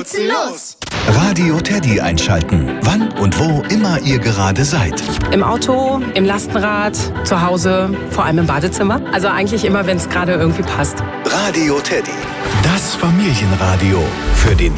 putzen los! Radio Teddy einschalten. Wann und wo immer ihr gerade seid. Im Auto, im Lastenrad, zu Hause, vor allem im Badezimmer. Also eigentlich immer, wenn es gerade irgendwie passt. Radio Teddy. Das Familienradio für den